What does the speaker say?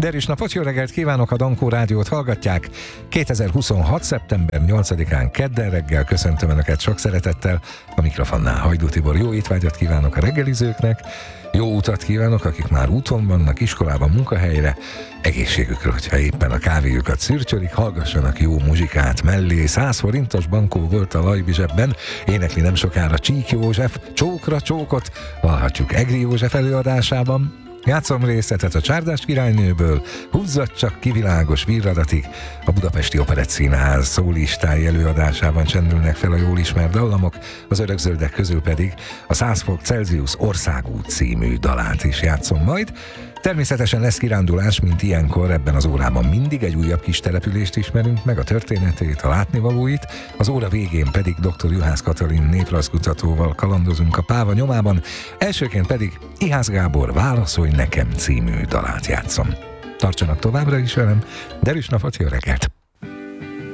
Derűs napot, jó reggelt kívánok, a Dankó Rádiót hallgatják. 2026. szeptember 8-án kedden reggel köszöntöm Önöket sok szeretettel. A mikrofonnál Hajdú Tibor. Jó étvágyat kívánok a reggelizőknek, jó utat kívánok, akik már úton vannak, iskolában, munkahelyre, egészségükre, hogyha éppen a kávéjukat szürcsölik, hallgassanak jó muzsikát mellé. 100 forintos bankó volt a Lajbi zsebben, énekli nem sokára Csík József, Csókra csókot, hallhatjuk Egri József előadásában. Játszom részletet a Csárdás királynőből, Húzzad csak kivilágos virradatig, a Budapesti Operett Színház szólistái előadásában csendülnek fel a jól ismert dallamok, az örökzöldek közül pedig a 100 fok Celsius Országút című dalát is játszom majd. Természetesen lesz kirándulás, mint ilyenkor, ebben az órában mindig egy újabb kis települést ismerünk meg, a történetét, a látnivalóit, az óra végén pedig dr. Juhász Katalin néprajzkutatóval kalandozunk a Páva nyomában, elsőként pedig Ihász Gábor Válaszolj nekem című dalát játszom. Tartsanak továbbra is velem, derűs napot, jó reggelt!